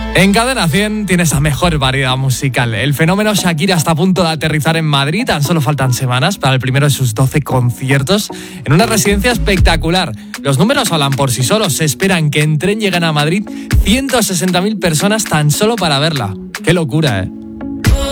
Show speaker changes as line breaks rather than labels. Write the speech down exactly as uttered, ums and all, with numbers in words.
En Cadena cien tienes la mejor variedad musical. El fenómeno Shakira está a punto de aterrizar en Madrid. Tan solo faltan semanas para el primero de sus doce conciertos en una residencia espectacular. Los números hablan por sí solos. Se esperan que en tren lleguen a Madrid ciento sesenta mil personas tan solo para verla. ¡Qué locura, eh!